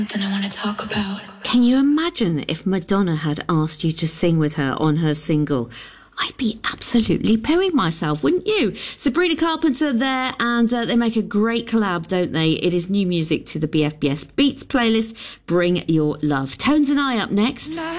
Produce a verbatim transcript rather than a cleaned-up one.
Something I want to talk about. Can you imagine if Madonna had asked you to sing with her on her single? I'd be absolutely pooing myself, wouldn't you? Sabrina Carpenter there, and uh, they make a great collab, don't they? It is new music to the B F B S Beats playlist. Bring Your Love. Tones and I up next.